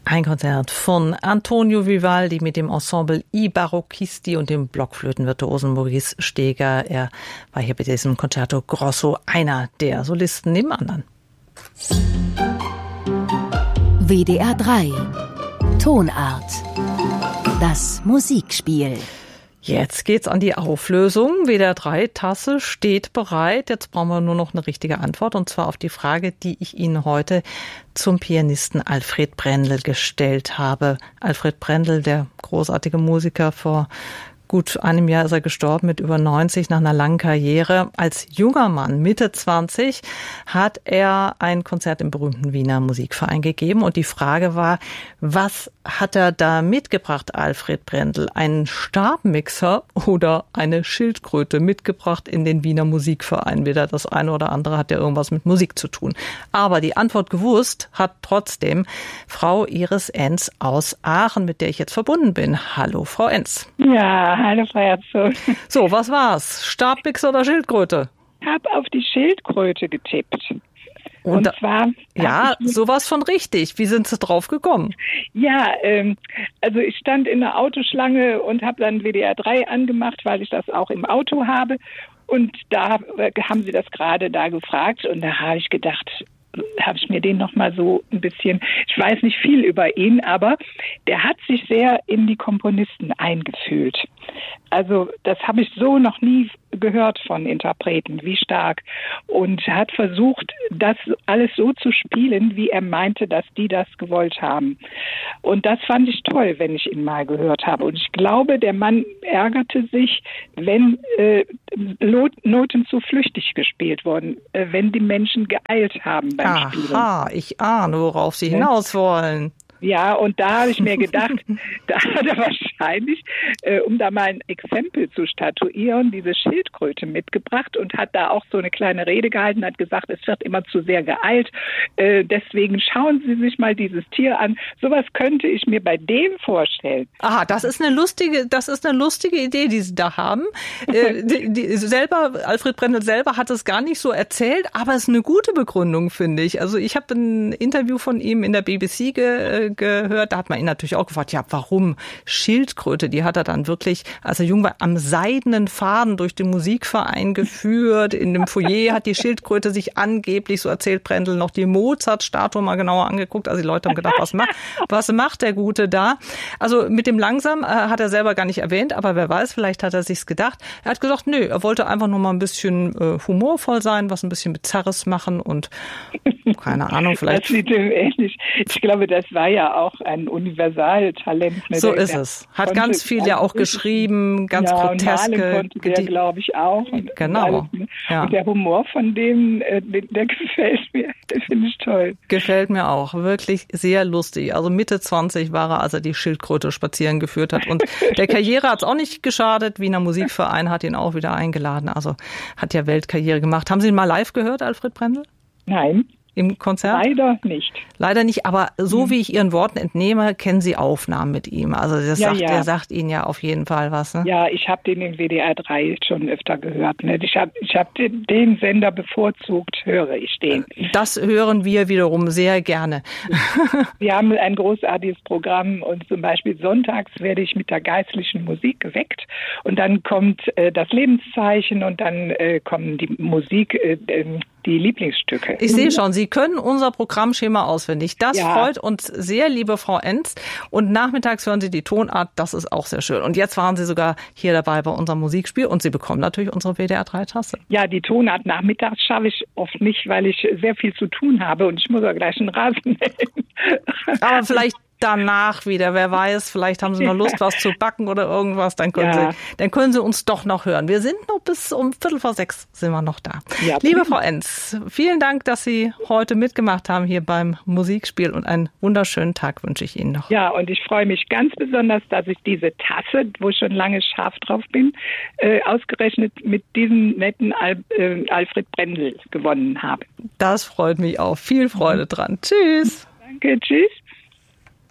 Ein Konzert von Antonio Vivaldi mit dem Ensemble I Barocchisti und dem Blockflötenvirtuosen Maurice Steger. Er war hier bei diesem Concerto Grosso einer der Solisten neben anderen. WDR 3 Tonart. Das Musikspiel. Jetzt geht's an die Auflösung. WDR 3 Tasse steht bereit. Jetzt brauchen wir nur noch eine richtige Antwort, und zwar auf die Frage, die ich Ihnen heute zum Pianisten Alfred Brendel gestellt habe. Alfred Brendel, der großartige Musiker, vor gut einem Jahr ist er gestorben, mit über 90, nach einer langen Karriere. Als junger Mann, Mitte 20, hat er ein Konzert im berühmten Wiener Musikverein gegeben. Und die Frage war, was hat er da mitgebracht, Alfred Brendel? Einen Stabmixer oder eine Schildkröte mitgebracht in den Wiener Musikverein? Weder das eine oder andere hat ja irgendwas mit Musik zu tun. Aber die Antwort gewusst hat trotzdem Frau Iris Enz aus Aachen, mit der ich jetzt verbunden bin. Hallo, Frau Enz. Ja, hallo Frau Herzog. So, was war's? Stabmixer oder Schildkröte? Ich habe auf die Schildkröte getippt. Und zwar... Ja, sowas von richtig. Wie sind Sie drauf gekommen? Ja, also ich stand in der Autoschlange und habe dann WDR 3 angemacht, weil ich das auch im Auto habe. Und da haben Sie das gerade da gefragt und da habe ich gedacht... habe ich mir den nochmal so ein bisschen, ich weiß nicht viel über ihn, aber der hat sich sehr in die Komponisten eingefühlt. Also das habe ich so noch nie gehört von Interpreten, wie stark. Und hat versucht, das alles so zu spielen, wie er meinte, dass die das gewollt haben. Und das fand ich toll, wenn ich ihn mal gehört habe. Und ich glaube, der Mann ärgerte sich, wenn Noten zu flüchtig gespielt wurden, wenn die Menschen geeilt haben beim Spielen. Aha, ich ahne, worauf Sie hinaus wollen. Ja, und da habe ich mir gedacht, da hat er wahrscheinlich, um da mal ein Exempel zu statuieren, diese Schildkröte mitgebracht und hat da auch so eine kleine Rede gehalten, hat gesagt, es wird immer zu sehr geeilt, deswegen schauen Sie sich mal dieses Tier an. Sowas könnte ich mir bei dem vorstellen. Aha, das ist eine lustige Idee, die Sie da haben. Alfred Brendel selber hat es gar nicht so erzählt, aber es ist eine gute Begründung, finde ich. Also ich habe ein Interview von ihm in der BBC gehört, da hat man ihn natürlich auch gefragt, ja, warum Schildkröte? Die hat er dann wirklich, als er jung war, am seidenen Faden durch den Musikverein geführt. In dem Foyer hat die Schildkröte sich angeblich, so erzählt Brendel, noch die Mozart-Statue mal genauer angeguckt. Also die Leute haben gedacht, was macht der Gute da? Also mit dem Langsam hat er selber gar nicht erwähnt, aber wer weiß, vielleicht hat er sich's gedacht. Er hat gesagt, nö, er wollte einfach nur mal ein bisschen humorvoll sein, was ein bisschen Bizarres machen und keine Ahnung, vielleicht... Das sieht ihm ähnlich. Ich glaube, das war ja auch ein Universaltalent. So ist es. Hat ganz viel ja auch geschrieben, ganz groteske. Und der, glaube ich, auch. Genau. Ja. Und der Humor von dem, der gefällt mir. Das finde ich toll. Gefällt mir auch. Wirklich sehr lustig. Also Mitte 20 war er, als er die Schildkröte spazieren geführt hat. Und der Karriere hat es auch nicht geschadet. Wiener Musikverein hat ihn auch wieder eingeladen. Also hat ja Weltkarriere gemacht. Haben Sie ihn mal live gehört, Alfred Brendel? Nein. Im Konzert? Leider nicht. Leider nicht, aber so wie ich Ihren Worten entnehme, kennen Sie Aufnahmen mit ihm. Also der sagt Ihnen ja auf jeden Fall was. Ne? Ja, ich habe den in WDR 3 schon öfter gehört. Ne? Ich hab den Sender bevorzugt, höre ich den. Das hören wir wiederum sehr gerne. Wir haben ein großartiges Programm und zum Beispiel sonntags werde ich mit der geistlichen Musik geweckt und dann kommt das Lebenszeichen und dann kommen die Musik, die Lieblingsstücke. Ich sehe schon, Sie können unser Programmschema auswendig. Das freut uns sehr, liebe Frau Enz. Und nachmittags hören Sie die Tonart, das ist auch sehr schön. Und jetzt waren Sie sogar hier dabei bei unserem Musikspiel und Sie bekommen natürlich unsere WDR 3-Tasse. Ja, die Tonart nachmittags schaffe ich oft nicht, weil ich sehr viel zu tun habe und ich muss ja gleich einen Rasen mähen. Aber vielleicht danach wieder, wer weiß, vielleicht haben Sie noch Lust, was zu backen oder irgendwas, dann können Sie uns doch noch hören. Wir sind noch bis um 5:45 sind wir noch da. Ja, liebe Frau Enz, vielen Dank, dass Sie heute mitgemacht haben hier beim Musikspiel und einen wunderschönen Tag wünsche ich Ihnen noch. Ja, und ich freue mich ganz besonders, dass ich diese Tasse, wo ich schon lange scharf drauf bin, ausgerechnet mit diesem netten Alfred Brendel gewonnen habe. Das freut mich auch. Viel Freude dran. Tschüss. Danke, tschüss.